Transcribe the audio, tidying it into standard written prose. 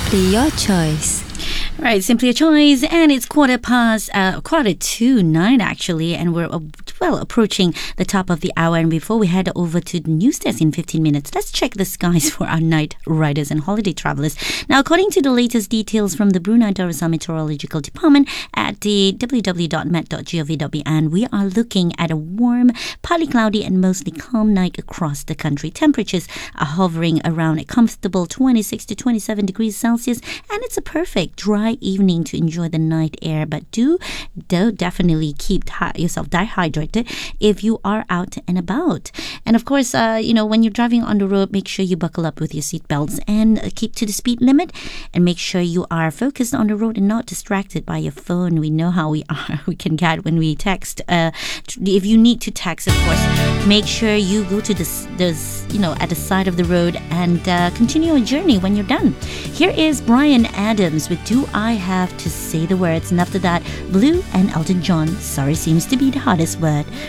Simply your choice. Right, Simply a Choice, and it's quarter to 9 actually, and we're approaching the top of the hour. And before we head over to the news desk in 15 minutes, let's check the skies for our night riders and holiday travelers. Now, according to the latest details from the Brunei Darussalam Meteorological Department at the www.met.gov.bn, we are looking at a warm, partly cloudy and mostly calm night across the country. Temperatures are hovering around a comfortable 26 to 27 degrees Celsius, and it's a perfect dry evening to enjoy the night air. But do definitely keep yourself dehydrated if you are out and about. And of course, when you're driving on the road, make sure you buckle up with your seatbelts and keep to the speed limit, and make sure you are focused on the road and not distracted by your phone. We know how we can get when we text. If you need to text, of course, make sure you go to this at the side of the road and continue your journey when you're done. Here is Bryan Adams with Do I Have to Say the Words, and after that, Blue and Elton John, Sorry Seems to Be the Hardest Word,